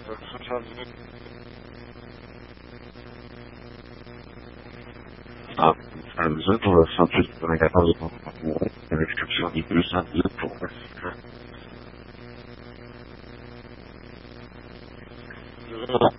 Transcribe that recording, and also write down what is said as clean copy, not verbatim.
Ah, vous êtes pour le 194 de l'exception des 210 pour le